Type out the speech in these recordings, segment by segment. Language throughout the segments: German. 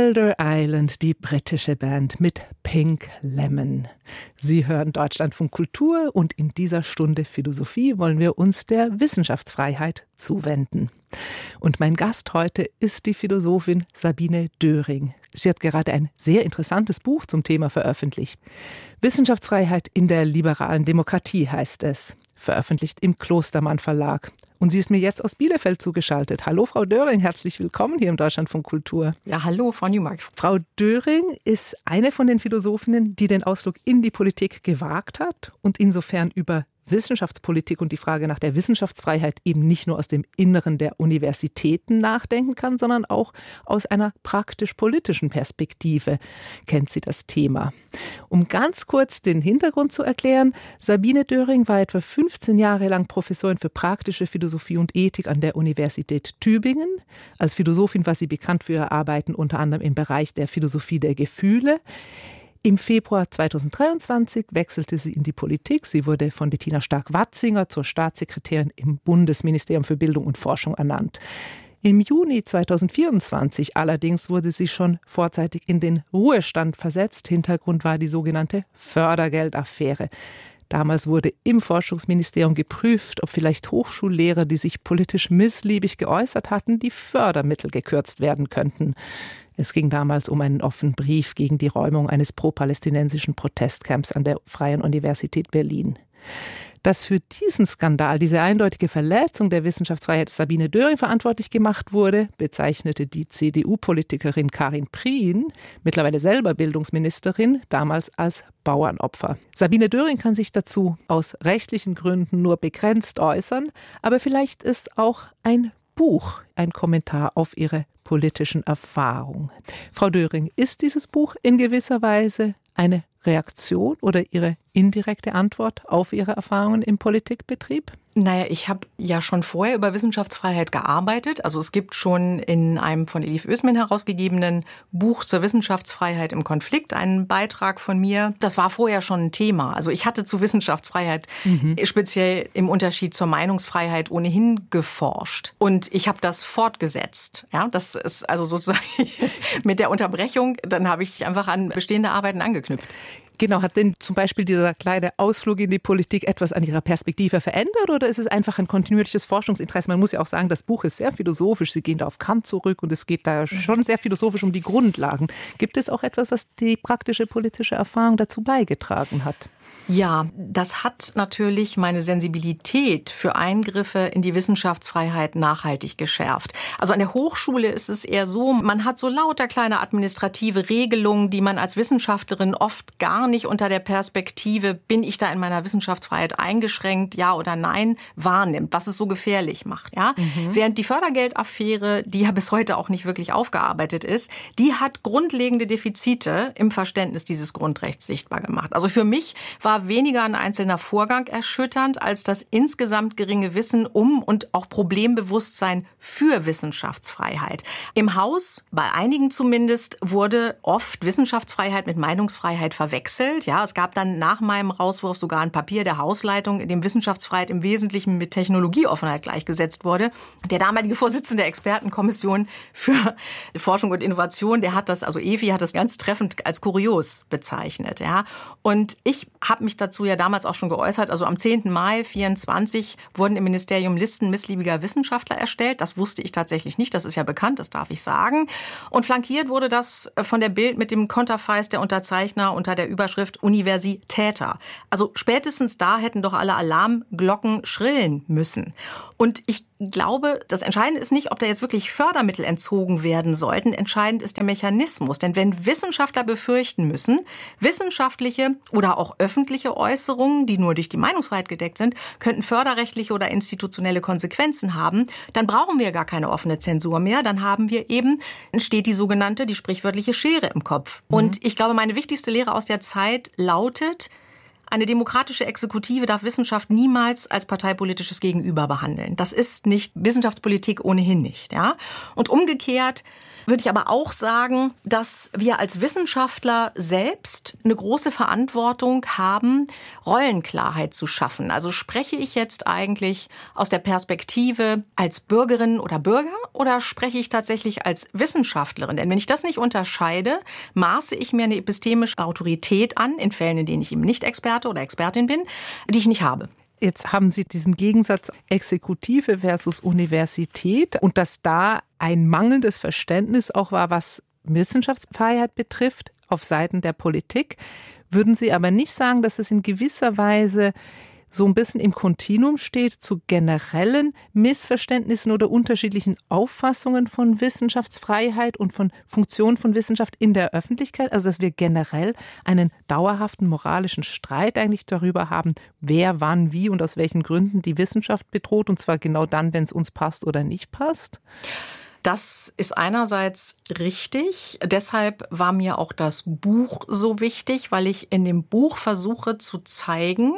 Elder Island, die britische Band mit Pink Lemon. Sie hören Deutschlandfunk Kultur und in dieser Stunde Philosophie wollen wir uns der Wissenschaftsfreiheit zuwenden. Und mein Gast heute ist die Philosophin Sabine Döring. Sie hat gerade ein sehr interessantes Buch zum Thema veröffentlicht. Wissenschaftsfreiheit in der liberalen Demokratie heißt es. Veröffentlicht im Klostermann Verlag. Und sie ist mir jetzt aus Bielefeld zugeschaltet. Hallo Frau Döring, herzlich willkommen hier im Deutschlandfunk Kultur. Ja, hallo Frau Newmark. Frau Döring ist eine von den Philosophinnen, die den Ausflug in die Politik gewagt hat und insofern über Wissenschaftspolitik und die Frage nach der Wissenschaftsfreiheit eben nicht nur aus dem Inneren der Universitäten nachdenken kann, sondern auch aus einer praktisch-politischen Perspektive kennt sie das Thema. Um ganz kurz den Hintergrund zu erklären, Sabine Döring war etwa 15 Jahre lang Professorin für praktische Philosophie und Ethik an der Universität Tübingen. Als Philosophin war sie bekannt für ihre Arbeiten unter anderem im Bereich der Philosophie der Gefühle. Im Februar 2023 wechselte sie in die Politik. Sie wurde von Bettina Stark-Watzinger zur Staatssekretärin im Bundesministerium für Bildung und Forschung ernannt. Im Juni 2024 allerdings wurde sie schon vorzeitig in den Ruhestand versetzt. Hintergrund war die sogenannte Fördergeldaffäre. Damals wurde im Forschungsministerium geprüft, ob vielleicht Hochschullehrer, die sich politisch missliebig geäußert hatten, die Fördermittel gekürzt werden könnten. Es ging damals um einen offenen Brief gegen die Räumung eines pro-palästinensischen Protestcamps an der Freien Universität Berlin. Dass für diesen Skandal, diese eindeutige Verletzung der Wissenschaftsfreiheit Sabine Döring verantwortlich gemacht wurde, bezeichnete die CDU-Politikerin Karin Prien, mittlerweile selber Bildungsministerin, damals als Bauernopfer. Sabine Döring kann sich dazu aus rechtlichen Gründen nur begrenzt äußern, aber vielleicht ist auch ein Buch ein Kommentar auf ihre politischen Erfahrungen. Frau Döring, ist dieses Buch in gewisser Weise eine Reaktion oder Ihre indirekte Antwort auf Ihre Erfahrungen im Politikbetrieb? Naja, ich habe ja schon vorher über Wissenschaftsfreiheit gearbeitet. Also es gibt schon in einem von Elif Ösmin herausgegebenen Buch zur Wissenschaftsfreiheit im Konflikt einen Beitrag von mir. Das war vorher schon ein Thema. Also ich hatte zu Wissenschaftsfreiheit speziell im Unterschied zur Meinungsfreiheit ohnehin geforscht. Und ich habe das fortgesetzt. Ja, das ist also sozusagen mit der Unterbrechung, dann habe ich einfach an bestehende Arbeiten angeknüpft. Genau, hat denn zum Beispiel dieser kleine Ausflug in die Politik etwas an Ihrer Perspektive verändert oder ist es einfach ein kontinuierliches Forschungsinteresse? Man muss ja auch sagen, das Buch ist sehr philosophisch. Sie gehen da auf Kant zurück und es geht da schon sehr philosophisch um die Grundlagen. Gibt es auch etwas, was die praktische politische Erfahrung dazu beigetragen hat? Ja, das hat natürlich meine Sensibilität für Eingriffe in die Wissenschaftsfreiheit nachhaltig geschärft. Also an der Hochschule ist es eher so, man hat so lauter kleine administrative Regelungen, die man als Wissenschaftlerin oft gar nicht unter der Perspektive, bin ich da in meiner Wissenschaftsfreiheit eingeschränkt, ja oder nein, wahrnimmt, was es so gefährlich macht. Ja? Während die Fördergeldaffäre, die ja bis heute auch nicht wirklich aufgearbeitet ist, die hat grundlegende Defizite im Verständnis dieses Grundrechts sichtbar gemacht. Also für mich war weniger ein einzelner Vorgang erschütternd als das insgesamt geringe Wissen um und auch Problembewusstsein für Wissenschaftsfreiheit. Im Haus, bei einigen zumindest, wurde oft Wissenschaftsfreiheit mit Meinungsfreiheit verwechselt. Ja, es gab dann nach meinem Rauswurf sogar ein Papier der Hausleitung, in dem Wissenschaftsfreiheit im Wesentlichen mit Technologieoffenheit gleichgesetzt wurde. Der damalige Vorsitzende der Expertenkommission für Forschung und Innovation, der hat das, also EFI hat das ganz treffend als kurios bezeichnet. Ja, und ich habe mich dazu ja damals auch schon geäußert. Also am 10. Mai 2024 wurden im Ministerium Listen missliebiger Wissenschaftler erstellt. Das wusste ich tatsächlich nicht. Das ist ja bekannt, das darf ich sagen. Und flankiert wurde das von der Bild mit dem Konterfeis der Unterzeichner unter der Überschrift Universitäter. Also spätestens da hätten doch alle Alarmglocken schrillen müssen. Und ich glaube, das Entscheidende ist nicht, ob da jetzt wirklich Fördermittel entzogen werden sollten. Entscheidend ist der Mechanismus. Denn wenn Wissenschaftler befürchten müssen, wissenschaftliche oder auch öffentliche Äußerungen, die nur durch die Meinungsfreiheit gedeckt sind, könnten förderrechtliche oder institutionelle Konsequenzen haben, dann brauchen wir gar keine offene Zensur mehr. Dann haben wir eben, entsteht die sogenannte, die sprichwörtliche Schere im Kopf. Und ich glaube, meine wichtigste Lehre aus der Zeit lautet, eine demokratische Exekutive darf Wissenschaft niemals als parteipolitisches Gegenüber behandeln. Das ist nicht Wissenschaftspolitik ohnehin nicht. Ja? Und umgekehrt würde ich aber auch sagen, dass wir als Wissenschaftler selbst eine große Verantwortung haben, Rollenklarheit zu schaffen. Also spreche ich jetzt eigentlich aus der Perspektive als Bürgerin oder Bürger oder spreche ich tatsächlich als Wissenschaftlerin? Denn wenn ich das nicht unterscheide, maße ich mir eine epistemische Autorität an, in Fällen, in denen ich eben nicht Experte oder Expertin bin, die ich nicht habe. Jetzt haben Sie diesen Gegensatz Exekutive versus Universität und dass da ein mangelndes Verständnis auch war, was Wissenschaftsfreiheit betrifft, auf Seiten der Politik. Würden Sie aber nicht sagen, dass es in gewisser Weise so ein bisschen im Kontinuum steht zu generellen Missverständnissen oder unterschiedlichen Auffassungen von Wissenschaftsfreiheit und von Funktion von Wissenschaft in der Öffentlichkeit? Also dass wir generell einen dauerhaften moralischen Streit eigentlich darüber haben, wer, wann, wie und aus welchen Gründen die Wissenschaft bedroht, und zwar genau dann, wenn es uns passt oder nicht passt? Das ist einerseits richtig. Deshalb war mir auch das Buch so wichtig, weil ich in dem Buch versuche zu zeigen,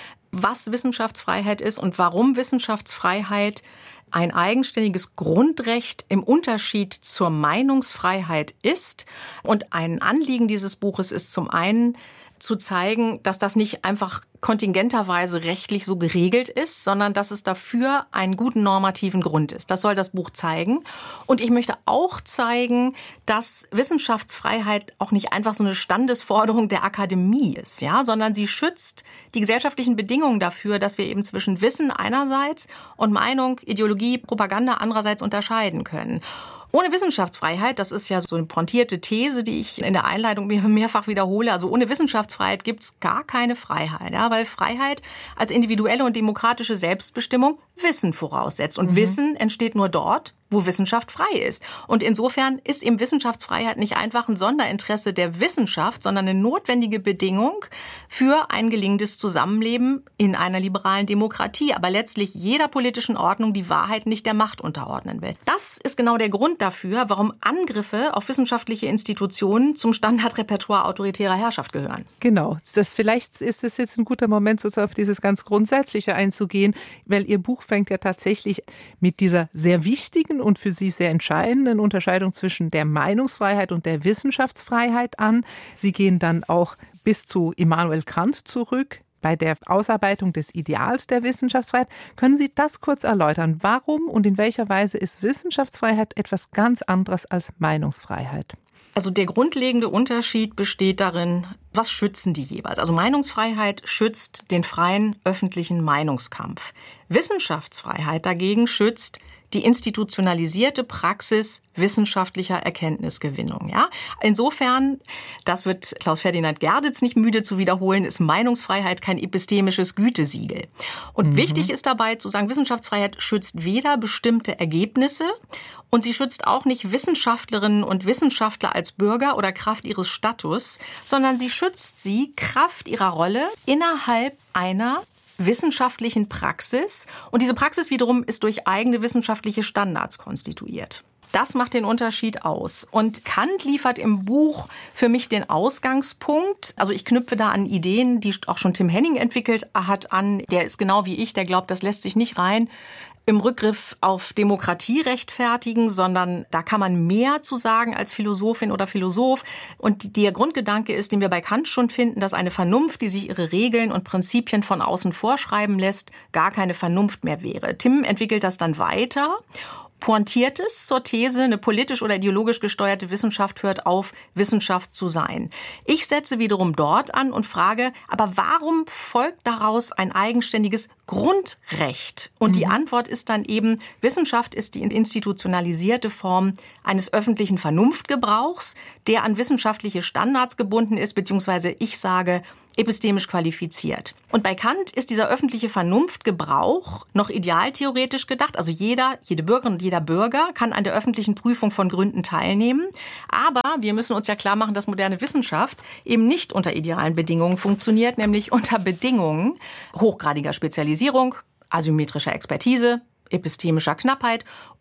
was Wissenschaftsfreiheit ist und warum Wissenschaftsfreiheit ein eigenständiges Grundrecht im Unterschied zur Meinungsfreiheit ist. Und ein Anliegen dieses Buches ist zum einen zu zeigen, dass das nicht einfach kontingenterweise rechtlich so geregelt ist, sondern dass es dafür einen guten normativen Grund ist. Das soll das Buch zeigen. Und ich möchte auch zeigen, dass Wissenschaftsfreiheit auch nicht einfach so eine Standesforderung der Akademie ist, ja, sondern sie schützt die gesellschaftlichen Bedingungen dafür, dass wir eben zwischen Wissen einerseits und Meinung, Ideologie, Propaganda andererseits unterscheiden können. Ohne Wissenschaftsfreiheit, das ist ja so eine pointierte These, die ich in der Einleitung mehrfach wiederhole, also ohne Wissenschaftsfreiheit gibt's gar keine Freiheit, ja, weil Freiheit als individuelle und demokratische Selbstbestimmung Wissen voraussetzt. Und Wissen entsteht nur dort, wo Wissenschaft frei ist. Und insofern ist eben Wissenschaftsfreiheit nicht einfach ein Sonderinteresse der Wissenschaft, sondern eine notwendige Bedingung für ein gelingendes Zusammenleben in einer liberalen Demokratie, aber letztlich jeder politischen Ordnung die Wahrheit nicht der Macht unterordnen will. Das ist genau der Grund dafür, warum Angriffe auf wissenschaftliche Institutionen zum Standardrepertoire autoritärer Herrschaft gehören. Genau. Vielleicht ist es jetzt ein guter Moment, sozusagen auf dieses ganz Grundsätzliche einzugehen, weil Ihr Buch fängt ja tatsächlich mit dieser sehr wichtigen und für Sie sehr entscheidenden Unterscheidung zwischen der Meinungsfreiheit und der Wissenschaftsfreiheit an. Sie gehen dann auch bis zu Immanuel Kant zurück bei der Ausarbeitung des Ideals der Wissenschaftsfreiheit. Können Sie das kurz erläutern? Warum und in welcher Weise ist Wissenschaftsfreiheit etwas ganz anderes als Meinungsfreiheit? Also der grundlegende Unterschied besteht darin, was schützen die jeweils? Also Meinungsfreiheit schützt den freien öffentlichen Meinungskampf. Wissenschaftsfreiheit dagegen schützt die institutionalisierte Praxis wissenschaftlicher Erkenntnisgewinnung. Ja? Insofern, das wird Klaus Ferdinand Gerditz nicht müde zu wiederholen, ist Meinungsfreiheit kein epistemisches Gütesiegel. Und wichtig ist dabei zu sagen, Wissenschaftsfreiheit schützt weder bestimmte Ergebnisse und sie schützt auch nicht Wissenschaftlerinnen und Wissenschaftler als Bürger oder Kraft ihres Status, sondern sie schützt sie Kraft ihrer Rolle innerhalb einer wissenschaftlichen Praxis. Und diese Praxis wiederum ist durch eigene wissenschaftliche Standards konstituiert. Das macht den Unterschied aus. Und Kant liefert im Buch für mich den Ausgangspunkt. Also ich knüpfe da an Ideen, die auch schon Tim Henning entwickelt hat, an. Der ist genau wie ich, der glaubt, das lässt sich nicht rein im Rückgriff auf Demokratie rechtfertigen, sondern da kann man mehr zu sagen als Philosophin oder Philosoph. Und der Grundgedanke ist, den wir bei Kant schon finden, dass eine Vernunft, die sich ihre Regeln und Prinzipien von außen vorschreiben lässt, gar keine Vernunft mehr wäre. Tim entwickelt das dann weiter. Pointiert es zur These, eine politisch oder ideologisch gesteuerte Wissenschaft hört auf, Wissenschaft zu sein. Ich setze wiederum dort an und frage, aber warum folgt daraus ein eigenständiges Grundrecht? Und die Antwort ist dann eben, Wissenschaft ist die institutionalisierte Form eines öffentlichen Vernunftgebrauchs, der an wissenschaftliche Standards gebunden ist, beziehungsweise ich sage, epistemisch qualifiziert. Und bei Kant ist dieser öffentliche Vernunftgebrauch noch idealtheoretisch gedacht. Also jede Bürgerin und jeder Bürger kann an der öffentlichen Prüfung von Gründen teilnehmen. Aber wir müssen uns ja klar machen, dass moderne Wissenschaft eben nicht unter idealen Bedingungen funktioniert, nämlich unter Bedingungen hochgradiger Spezialisierung, asymmetrischer Expertise, epistemischer Knappheit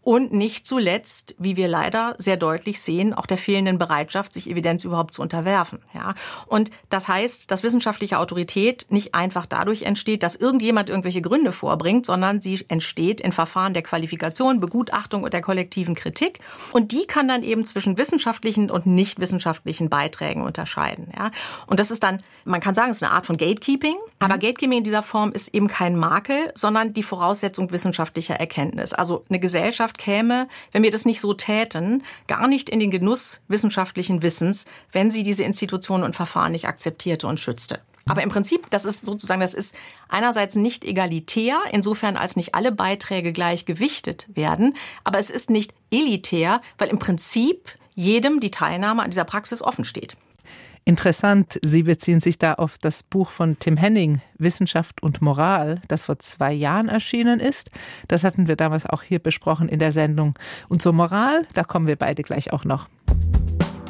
Und nicht zuletzt, wie wir leider sehr deutlich sehen, auch der fehlenden Bereitschaft, sich Evidenz überhaupt zu unterwerfen. Ja. Und das heißt, dass wissenschaftliche Autorität nicht einfach dadurch entsteht, dass irgendjemand irgendwelche Gründe vorbringt, sondern sie entsteht in Verfahren der Qualifikation, Begutachtung und der kollektiven Kritik. Und die kann dann eben zwischen wissenschaftlichen und nicht wissenschaftlichen Beiträgen unterscheiden. Ja. Und das ist dann, man kann sagen, es ist eine Art von Gatekeeping. Aber Gatekeeping in dieser Form ist eben kein Makel, sondern die Voraussetzung wissenschaftlicher Erkenntnis. Also eine Gesellschaft käme, wenn wir das nicht so täten, gar nicht in den Genuss wissenschaftlichen Wissens, wenn sie diese Institutionen und Verfahren nicht akzeptierte und schützte. Aber im Prinzip, das ist einerseits nicht egalitär, insofern als nicht alle Beiträge gleich gewichtet werden, aber es ist nicht elitär, weil im Prinzip jedem die Teilnahme an dieser Praxis offen steht. Interessant, Sie beziehen sich da auf das Buch von Tim Henning, Wissenschaft und Moral, das vor 2 Jahren erschienen ist. Das hatten wir damals auch hier besprochen in der Sendung. Und zur Moral, da kommen wir beide gleich auch noch.